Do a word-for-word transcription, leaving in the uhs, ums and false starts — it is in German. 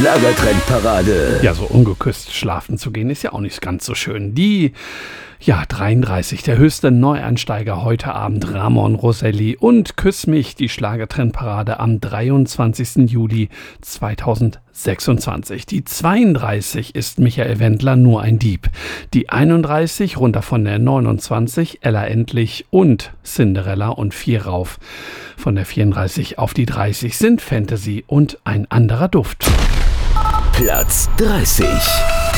Schlagertrendparade. Ja, so ungeküsst schlafen zu gehen ist ja auch nicht ganz so schön. Die, ja, dreiunddreißig, der höchste Neueinsteiger heute Abend, Ramon Roselli und Küss mich, die Schlagertrendparade am dreiundzwanzigsten Juli zweitausendsechsundzwanzig. Die zweiunddreißig ist Michael Wendler, Nur ein Dieb. Die einunddreißig, runter von der neunundzwanzig, Ella Endlich und Cinderella und vier rauf. Von der vierunddreißig auf die dreißig sind Fantasy und Ein anderer Duft. Platz dreißig.